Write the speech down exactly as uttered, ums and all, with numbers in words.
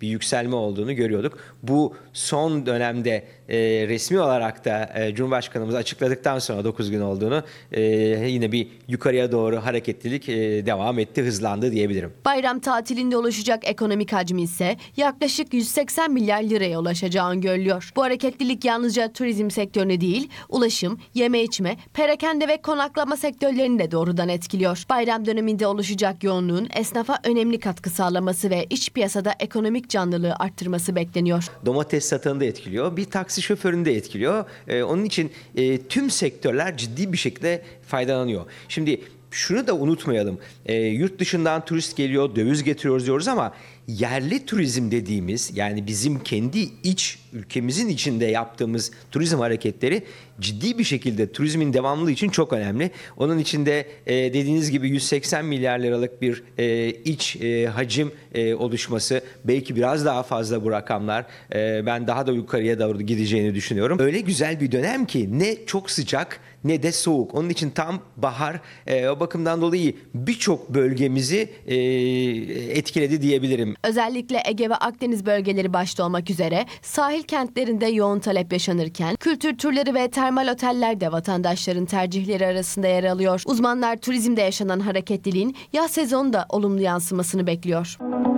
bir yükselme olduğunu görüyorduk. Bu son dönemde e, resmi olarak da e, Cumhurbaşkanımız açıkladıktan sonra dokuz gün olduğunu e, yine bir yukarıya doğru hareketlilik e, devam etti, hızlandı diyebilirim. Bayram tatilinde oluşacak ekonomik hacmi ise yaklaşık yüz seksen milyar liraya ulaşacağı öngörülüyor. Bu hareketlilik yalnızca turizm sektörüne değil, ulaşım, yeme içme, perakende ve konaklama sektörlerini de doğrudan etkiliyor. Bayram döneminde oluşacak yoğunluğun esnafa önemli katkı sağlaması ve iç piyasada ekonomik canlılığı arttırması bekleniyor. Domates satanı da etkiliyor, bir taksi şoförünü de etkiliyor. Ee, onun için e, tüm sektörler ciddi bir şekilde faydalanıyor. Şimdi şunu da unutmayalım, e, yurt dışından turist geliyor, döviz getiriyoruz diyoruz ama yerli turizm dediğimiz, yani bizim kendi iç ülkemizin içinde yaptığımız turizm hareketleri ciddi bir şekilde turizmin devamlılığı için çok önemli. Onun için de e, dediğiniz gibi yüz seksen milyar liralık bir e, iç e, hacim e, oluşması, belki biraz daha fazla bu rakamlar, e, ben daha da yukarıya doğru gideceğini düşünüyorum. Öyle güzel bir dönem ki ne çok sıcak ne de soğuk. Onun için tam bahar, e, o bakımdan dolayı birçok bölgemizi e, etkiledi diyebilirim. Özellikle Ege ve Akdeniz bölgeleri başta olmak üzere sahil kentlerinde yoğun talep yaşanırken kültür turları ve termal oteller de vatandaşların tercihleri arasında yer alıyor. Uzmanlar turizmde yaşanan hareketliliğin yaz sezonunda olumlu yansımasını bekliyor.